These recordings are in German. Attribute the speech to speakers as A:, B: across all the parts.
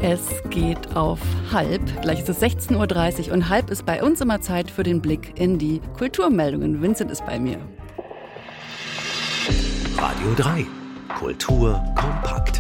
A: Es geht auf halb. Gleich ist es 16.30 Uhr und halb ist bei uns immer Zeit für den Blick in die Kulturmeldungen. Vincent ist bei mir.
B: Radio 3. Kultur kompakt.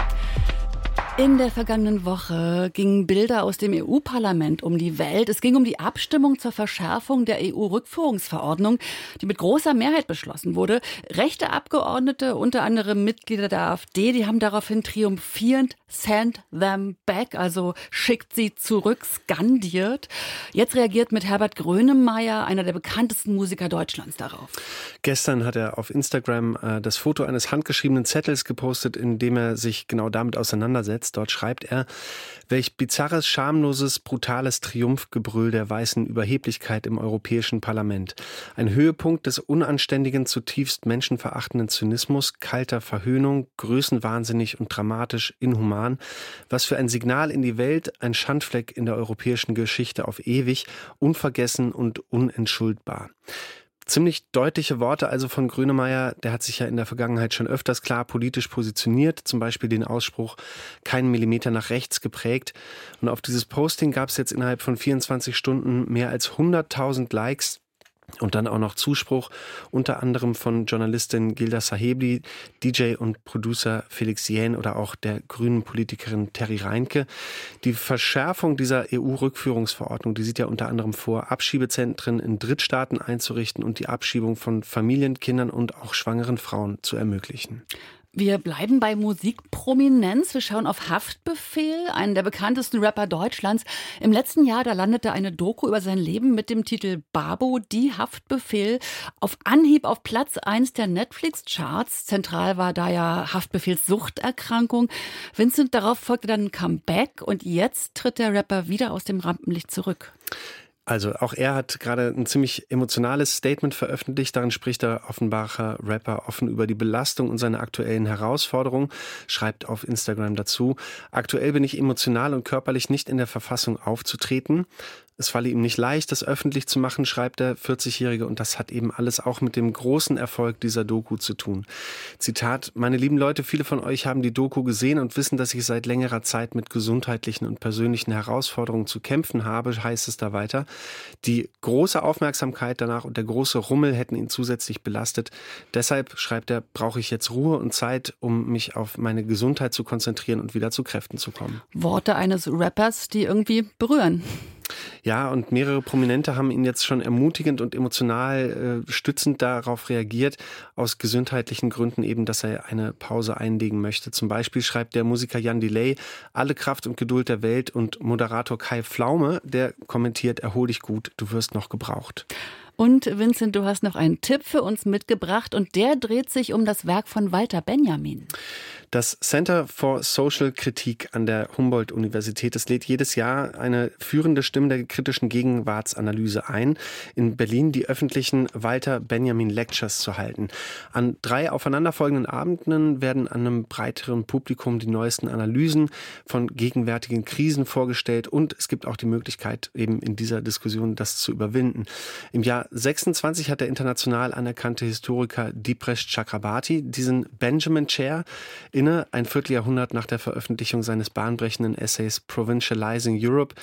A: In der vergangenen Woche gingen Bilder aus dem EU-Parlament um die Welt. Es ging um die Abstimmung zur Verschärfung der EU-Rückführungsverordnung, die mit großer Mehrheit beschlossen wurde. Rechte Abgeordnete, unter anderem Mitglieder der AfD, die haben daraufhin triumphierend "Send them back", also schickt sie zurück, skandiert. Jetzt reagiert mit Herbert Grönemeyer, einer der bekanntesten Musiker Deutschlands, darauf.
C: Gestern hat er auf Instagram das Foto eines handgeschriebenen Zettels gepostet, in dem er sich genau damit auseinandersetzt. Dort schreibt er: Welch bizarres, schamloses, brutales Triumphgebrüll der weißen Überheblichkeit im Europäischen Parlament. Ein Höhepunkt des unanständigen, zutiefst menschenverachtenden Zynismus, kalter Verhöhnung, größenwahnsinnig und dramatisch inhuman. Was für ein Signal in die Welt, ein Schandfleck in der europäischen Geschichte auf ewig, unvergessen und unentschuldbar. Ziemlich deutliche Worte also von Grönemeyer. Der hat sich ja in der Vergangenheit schon öfters klar politisch positioniert, zum Beispiel den Ausspruch "keinen Millimeter nach rechts" geprägt. Und auf dieses Posting gab es jetzt innerhalb von 24 Stunden mehr als 100.000 Likes. Und dann auch noch Zuspruch, unter anderem von Journalistin Gilda Sahebli, DJ und Producer Felix Jähn oder auch der grünen Politikerin Terry Reinke. Die Verschärfung dieser EU-Rückführungsverordnung, die sieht ja unter anderem vor, Abschiebezentren in Drittstaaten einzurichten und die Abschiebung von Familien, Kindern und auch schwangeren Frauen zu ermöglichen.
A: Wir bleiben bei Musikprominenz. Wir schauen auf Haftbefehl, einen der bekanntesten Rapper Deutschlands. Im letzten Jahr, da landete eine Doku über sein Leben mit dem Titel Babo, die Haftbefehl, auf Anhieb auf Platz 1 der Netflix-Charts. Zentral war da ja Haftbefehls Suchterkrankung. Vincent, darauf folgte dann ein Comeback und jetzt tritt der Rapper wieder aus dem Rampenlicht zurück.
C: Also auch er hat gerade ein ziemlich emotionales Statement veröffentlicht. Darin spricht der Offenbacher Rapper offen über die Belastung und seine aktuellen Herausforderungen, schreibt auf Instagram dazu: Aktuell bin ich emotional und körperlich nicht in der Verfassung aufzutreten. Es falle ihm nicht leicht, das öffentlich zu machen, schreibt der 40-Jährige, und das hat eben alles auch mit dem großen Erfolg dieser Doku zu tun. Zitat: Meine lieben Leute, viele von euch haben die Doku gesehen und wissen, dass ich seit längerer Zeit mit gesundheitlichen und persönlichen Herausforderungen zu kämpfen habe, heißt es da weiter. Die große Aufmerksamkeit danach und der große Rummel hätten ihn zusätzlich belastet. Deshalb, schreibt er, brauche ich jetzt Ruhe und Zeit, um mich auf meine Gesundheit zu konzentrieren und wieder zu Kräften zu kommen.
A: Worte eines Rappers, die irgendwie berühren.
C: Ja, und mehrere Prominente haben ihn jetzt schon ermutigend und emotional stützend darauf reagiert, aus gesundheitlichen Gründen eben, dass er eine Pause einlegen möchte. Zum Beispiel schreibt der Musiker Jan Delay alle Kraft und Geduld der Welt, und Moderator Kai Pflaume, der kommentiert: Erhol dich gut, du wirst noch gebraucht.
A: Und Vincent, du hast noch einen Tipp für uns mitgebracht und der dreht sich um das Werk von Walter Benjamin.
C: Das Center for Social Kritik an der Humboldt-Universität, das lädt jedes Jahr eine führende Stimme der kritischen Gegenwartsanalyse ein, in Berlin die öffentlichen Walter Benjamin Lectures zu halten. An 3 aufeinanderfolgenden Abenden werden einem breiteren Publikum die neuesten Analysen von gegenwärtigen Krisen vorgestellt, und es gibt auch die Möglichkeit, eben in dieser Diskussion das zu überwinden. Im Jahr 26 hat der international anerkannte Historiker Dipresh Chakrabarti diesen Benjamin Chair inne. Ein Vierteljahrhundert nach der Veröffentlichung seines bahnbrechenden Essays Provincializing Europe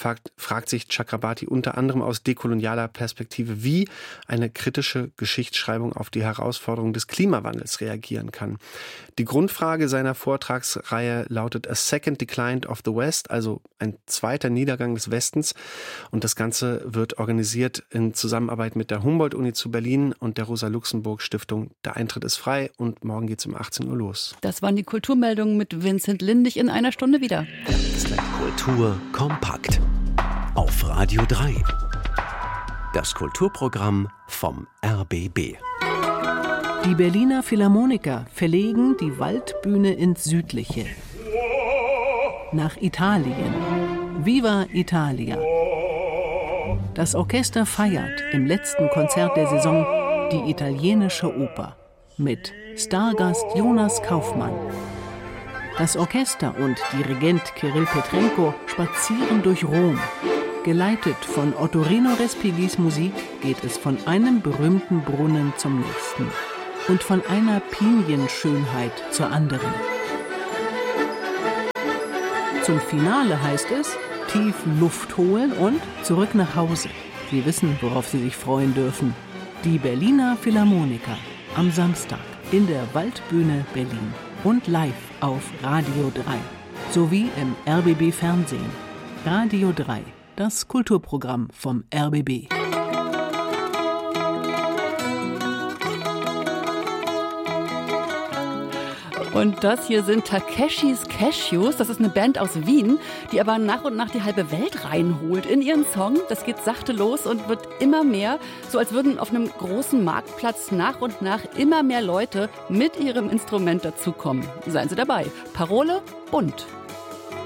C: fragt sich Chakrabarti unter anderem aus dekolonialer Perspektive, wie eine kritische Geschichtsschreibung auf die Herausforderungen des Klimawandels reagieren kann. Die Grundfrage seiner Vortragsreihe lautet A Second Decline of the West, also ein zweiter Niedergang des Westens, und das Ganze wird organisiert in Zusammenarbeit mit der Humboldt-Uni zu Berlin und der Rosa-Luxemburg-Stiftung. Der Eintritt ist frei und morgen geht es um 18 Uhr los.
A: Das waren die Kulturmeldungen mit Vincent Lindig, in einer Stunde wieder.
B: Kultur kompakt auf Radio 3. Das Kulturprogramm vom RBB.
D: Die Berliner Philharmoniker verlegen die Waldbühne ins Südliche. Nach Italien. Viva Italia. Das Orchester feiert im letzten Konzert der Saison die italienische Oper mit Stargast Jonas Kaufmann. Das Orchester und Dirigent Kirill Petrenko spazieren durch Rom. Geleitet von Ottorino Respigis Musik geht es von einem berühmten Brunnen zum nächsten und von einer Pinienschönheit zur anderen. Zum Finale heißt es, tief Luft holen und zurück nach Hause. Sie wissen, worauf Sie sich freuen dürfen. Die Berliner Philharmoniker am Samstag in der Waldbühne Berlin und live auf Radio 3 sowie im RBB Fernsehen. Radio 3, das Kulturprogramm vom RBB.
A: Und das hier sind Takeshis Cashews. Das ist eine Band aus Wien, die aber nach und nach die halbe Welt reinholt in ihren Song. Das geht sachte los und wird immer mehr, so als würden auf einem großen Marktplatz nach und nach immer mehr Leute mit ihrem Instrument dazukommen. Seien Sie dabei. Parole: bunt.